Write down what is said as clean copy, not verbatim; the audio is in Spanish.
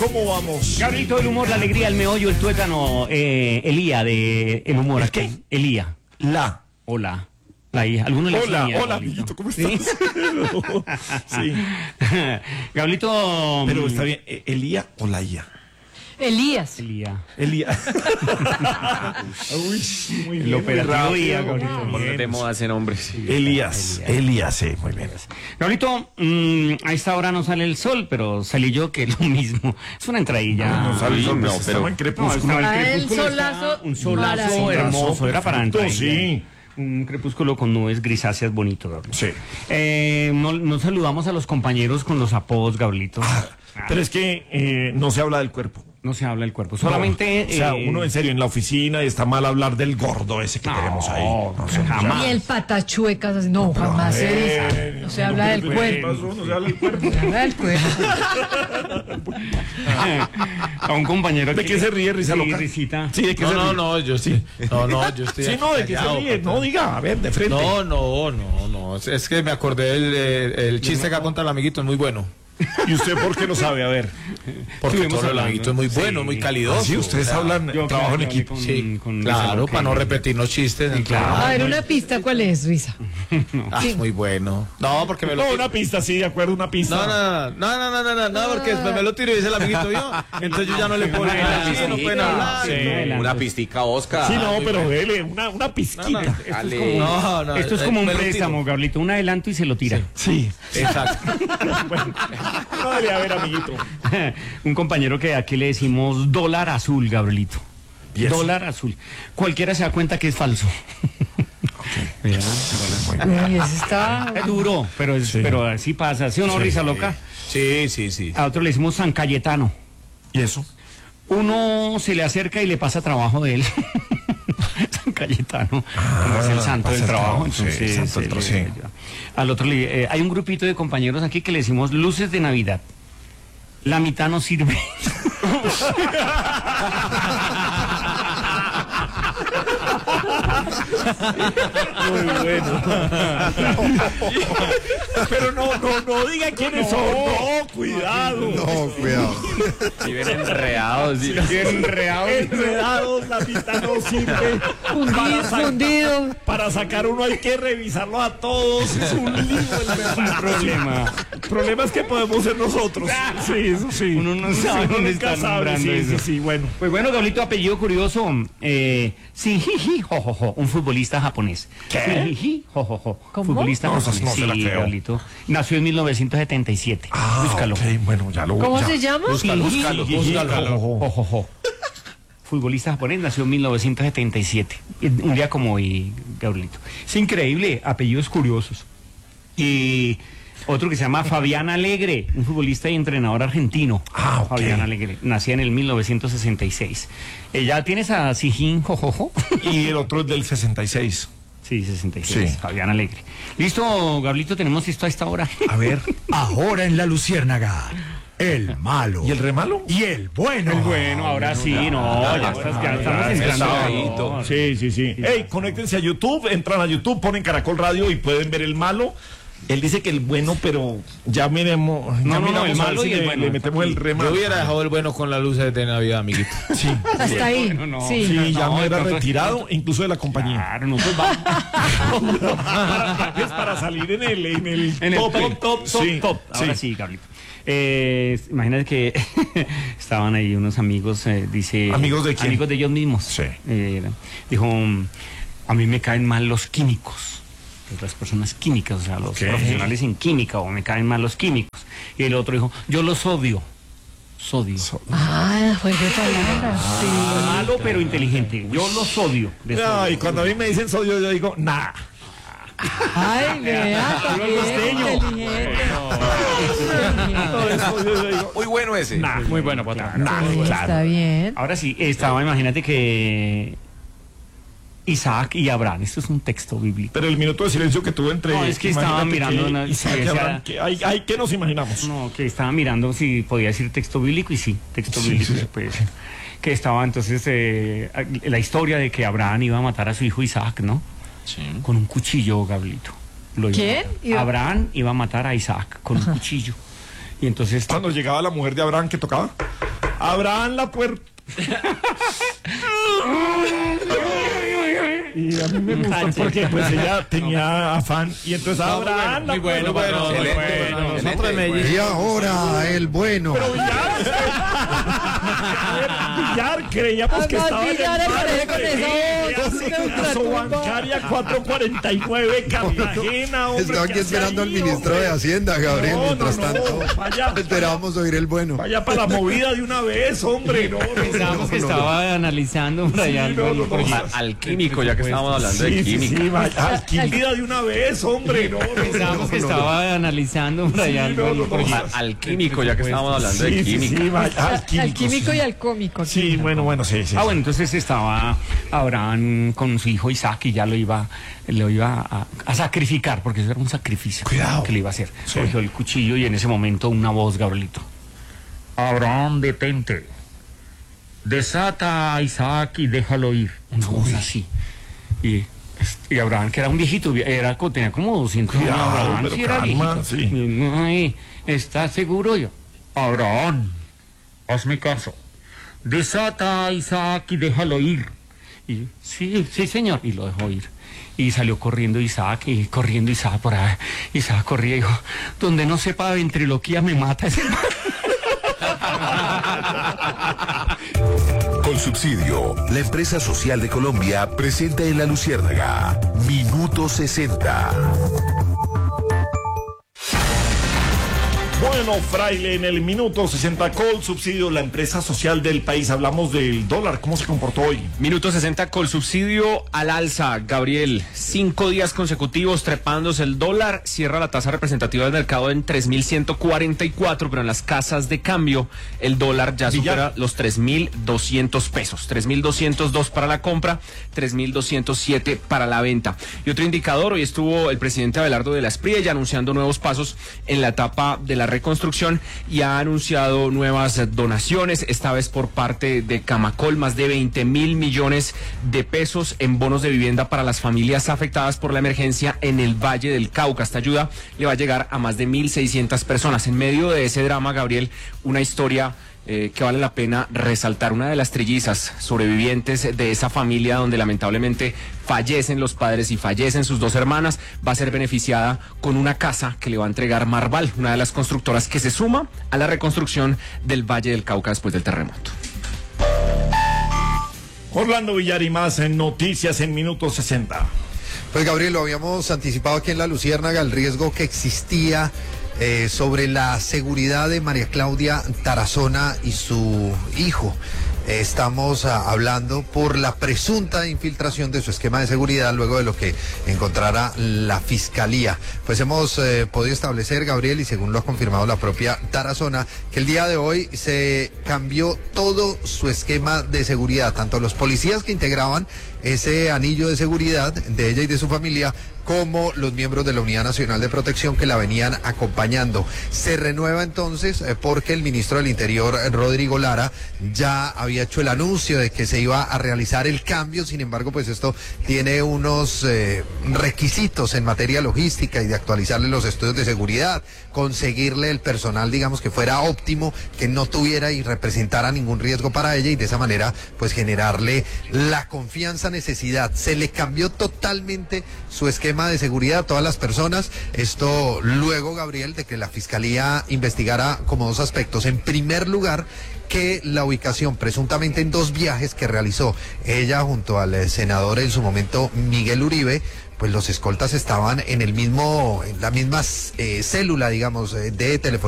¿Cómo vamos? Gabrielito, el humor, la alegría, el meollo, el tuétano, Elía de El humor. ¿El qué? Elía. Hola. La hija. ¿Alguno le Hola, decía, hola, Gabrielito? amiguito, ¿cómo estás? Sí. Gabrielito. Pero está bien, ¿Elía o la IA? Elías. Elía. Uy, muy bien. El operativo IA, rápido. Gabrielito. Ponete moda hacer hombres. Elías, sí, muy bien. Gabrielito, a esta hora no sale el sol, pero salí yo que es lo mismo. Es una entradilla. No sale el sol, no, pero pero- estaba en crepúsculo. estaba Ah, el crepúsculo, solazo estaba un solazo maravilloso. hermoso, era para entrar. Sí. Un crepúsculo con nubes grisáceas bonito, Gabrielito. Sí. No saludamos a los compañeros con los apodos, Gabrielito. Pero es que no se habla del cuerpo. No se habla del cuerpo, solamente... No. O sea, uno en serio en la oficina y está mal hablar del gordo ese que tenemos ahí. No sé, jamás. Y el patachuecas, así, no, jamás se dice. No se habla del cuerpo. No se habla del cuerpo. Se habla del cuerpo. A un compañero ¿De qué se ríe, risa sí, loca? risita. Sí, ¿de qué se ríe? No, yo sí. No, yo estoy. Sí, no, ¿de qué se callado, ríe? No, diga, a ver, de frente. No. Es que me acordé el chiste que ha contado el amiguito, es muy bueno. ¿Y usted por qué lo sabe? A ver. Porque Estuvimos todo el hablando. amiguito es muy bueno, Sí. muy calidoso. Sí, ustedes O sea, hablan, yo trabajo en hablé equipo. Sí, con claro, Risa para no Loca. repetirnos chistes. claro. A ver, una pista, ¿cuál es, Risa? Sí. Muy bueno. No, porque me lo. No, una pista, sí, de acuerdo, una pista. No, porque después me lo tiro y dice el amiguito yo. Entonces yo ya no le puedo decir así, no pueden hablar. Sí. Una pistica, Oscar. Sí, no, pero dele, una pizquita. Dale. Esto es como un me lo tiro. préstamo, Gabrielito. Un adelanto y se lo tira. Sí. Exacto. Bueno, no, dale, a ver, amiguito. Un compañero que aquí le decimos dólar azul, Gabrielito. ¿Y eso? Dólar azul. Cualquiera se da cuenta que es falso. Uy, ese está... Es duro, pero así pasa. ¿Sí o no, Risa Loca? Sí. A otro le decimos San Cayetano. ¿Y eso? Uno se le acerca y le pasa trabajo de él. San Cayetano, como es el santo pasa del el trabajo. trabajo, sí, Entonces, santo del trabajo, sí. al otro hay un grupito de compañeros aquí que le decimos luces de Navidad. La mitad no sirve. Muy bueno. Pero no diga quiénes son. No, cuidado. No, cuidado. Y ven enredados. Enredados, la mitad no sirve. Fundido. Para sacar uno hay que revisarlo a todos. Es un lío el verdad. Problema. El problema es que podemos ser nosotros. Sí, eso sí. Uno no sabe Uno dónde nunca está sabe. nombrando eso. Sí, bueno. Pues bueno, Gabrielito, apellido curioso. Shinjiji Jojojo, un futbolista japonés. ¿Qué? Shinjiji Jojojo, ¿Cómo? futbolista No, japonés. no se la Sí, creo. Gabrielito. Nació en 1977. Búscalo. Ok, bueno, ya lo ¿Cómo ya. se llama? Búscalo. Jojojo. Futbolista japonés, nació en 1977. Un día como hoy, Gabrielito. Es increíble, apellidos curiosos. Y otro que se llama Fabián Alegre, un futbolista y entrenador argentino. Ah, ok. Fabián Alegre, nacía en el 1966. ¿Ya tienes a Sijin Jojojo? Y el otro es del 66. Sí, 66, Sí. Fabián Alegre. Listo, Gabrielito, tenemos esto a esta hora. A ver. Ahora en La Luciérnaga, el malo. ¿Y el remalo? Y el bueno. El bueno, ahora sí, ya estamos entrando ahí. Sí. Ey, conéctense a YouTube, entran a YouTube, ponen Caracol Radio y pueden ver el malo. Él dice que el bueno, pero ya miremos. No, miramos el a ver malo si y el le- bueno. Le metemos el Yo remalo. hubiera dejado el bueno con las luces de Navidad, amiguito. Sí. Hasta ahí. Bueno, no. Sí. Sí, ya No, me era entonces- retirado, incluso de la compañía. Claro, nosotros vamos Es para salir en el en el top. Sí, Ahora sí, Gabrielito. Imagínate que estaban ahí unos amigos, dice... ¿Amigos de quién? Amigos de ellos mismos. Sí. Dijo, a mí me caen mal los químicos. Las personas químicas, o sea, los ¿Qué? profesionales en química, o me caen mal los químicos. Y el otro dijo, yo los odio. Sodio. Ah, fue de palabras. Sí. Malo pero inteligente. Yo los odio. De No, sodio. y cuando a mí me dicen sodio, yo digo, nah. Ay, vea, también inteligente. No, de sodio yo digo, Muy bueno ese. nah. Muy bueno, Pota. Sí, está bien. Ahora sí, imagínate que Isaac y Abraham, esto es un texto bíblico. Pero el minuto de silencio que tuve entre. No, es que estaban imagínate mirando que una- Isaac sí, y esa- Abraham, ¿qué nos imaginamos? No, que estaba mirando si podía decir texto bíblico y sí, texto Sí, bíblico, sí. pues. Que estaba entonces la historia de que Abraham iba a matar a su hijo Isaac, ¿no? Sí. Con un cuchillo, Gabrielito. ¿Quién? Abraham iba a matar a Isaac con un cuchillo. Y entonces Cuando llegaba la mujer de Abraham que tocaba. Abraham la puerta. Y a mí me gusta porque pues ella tenía afán y entonces Abraham la puerta. Nosotros de Medellín. Y ahora el bueno. Pero Villar, creíamos que estaba en el Villar aparece con esa voz. Bancaria 449 Cartagena, hombre. Estaba aquí ¿qué hace esperando al ahí, ministro hombre? de Hacienda, Gabriel. No, Mientras no, tanto, vaya. esperábamos oír el bueno. Vaya para la movida de una vez, hombre. No, Pensábamos que estaba analizando por allá Sí, no, no, no. Al químico, ya que estábamos hablando de sí, química. sí, vaya. Alquilida de una vez, hombre. No, Pensábamos que estaba analizando por allá Al químico, ya que estábamos hablando de sí, química. sí, vaya. Al químico y al cómico. Sí, bueno, sí. Ah, bueno, entonces estaba Abraham con su hijo Isaac y ya lo iba a sacrificar, porque eso era un sacrificio. Cuidado. Que le iba a hacer. Sí. Cogió el cuchillo y en ese momento una voz, Gabrielito. Abraham, detente. Desata a Isaac y déjalo ir. Una voz así. Y Abraham, que era un viejito, tenía como 200 años. Cuidado, Abraham, pero sí era calma, viejito. sí. Ay, ¿estás seguro yo? Abraham, hazme caso. Desata a Isaac y déjalo ir. Y sí, señor. Y lo dejó ir. Y salió corriendo Isaac por ahí. Isaac corría y dijo, donde no sepa de ventriloquía me mata ese man. Con Subsidio, la empresa social de Colombia presenta en La Luciérnaga Minuto 60. Bueno, Fraile, en el minuto 60 Colsubsidio, la empresa social del país. Hablamos del dólar, ¿cómo se comportó hoy? Minuto 60 Colsubsidio al alza. Gabriel, 5 días consecutivos trepándose el dólar. Cierra la tasa representativa del mercado en 3.144, pero en las casas de cambio el dólar ya supera los 3.200 pesos. 3.202 para la compra, 3.207 para la venta. Y otro indicador, hoy estuvo el presidente Abelardo de la Espriella anunciando nuevos pasos en la etapa de la reconstrucción y ha anunciado nuevas donaciones, esta vez por parte de Camacol, más de 20.000 millones de pesos en bonos de vivienda para las familias afectadas por la emergencia en el Valle del Cauca. Esta ayuda le va a llegar a más de 1.600 personas. En medio de ese drama, Gabriel, una historia que vale la pena resaltar. Una de las trillizas sobrevivientes de esa familia donde lamentablemente fallecen los padres y fallecen sus 2 hermanas, va a ser beneficiada con una casa que le va a entregar Marval, una de las constructoras que se suma a la reconstrucción del Valle del Cauca después del terremoto. Orlando Villar y más en Noticias en minuto 60. Pues Gabriel, lo habíamos anticipado aquí en La Luciérnaga, el riesgo que existía sobre la seguridad de María Claudia Tarazona y su hijo. Estamos hablando por la presunta infiltración de su esquema de seguridad luego de lo que encontrara la fiscalía. Pues hemos podido establecer, Gabriel, y según lo ha confirmado la propia Tarazona, que el día de hoy se cambió todo su esquema de seguridad, tanto los policías que integraban ese anillo de seguridad de ella y de su familia, como los miembros de la Unidad Nacional de Protección que la venían acompañando. Se renueva entonces porque el ministro del Interior, Rodrigo Lara, ya había hecho el anuncio de que se iba a realizar el cambio. Sin embargo, pues esto tiene unos requisitos en materia logística y de actualizarle los estudios de seguridad, conseguirle el personal, digamos, que fuera óptimo, que no tuviera y representara ningún riesgo para ella, y de esa manera pues generarle la confianza, necesidad. Se le cambió totalmente su esquema de seguridad a todas las personas. Esto luego, Gabriel, de que la Fiscalía investigara como 2 aspectos. En primer lugar, que la ubicación presuntamente en 2 viajes que realizó ella junto al senador en su momento Miguel Uribe, pues los escoltas estaban en la misma célula, digamos, de telefonía